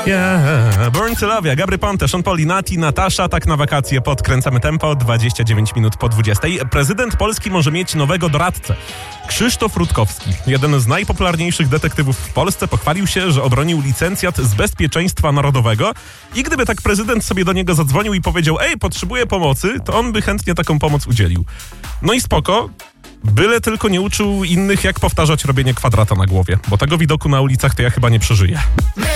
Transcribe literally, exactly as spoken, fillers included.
Yeah, Born to Love, Gabry Ponte, Sean Paul, Nati, Natasza, tak na wakacje podkręcamy tempo, dwadzieścia dziewięć minut po dwudziestej. Prezydent Polski może mieć nowego doradcę. Krzysztof Rutkowski, jeden z najpopularniejszych detektywów w Polsce, pochwalił się, że obronił licencjat z bezpieczeństwa narodowego i gdyby tak prezydent sobie do niego zadzwonił i powiedział: ej, potrzebuję pomocy, to on by chętnie taką pomoc udzielił. No i spoko, byle tylko nie uczył innych, jak powtarzać robienie kwadrata na głowie, bo tego widoku na ulicach to ja chyba nie przeżyję.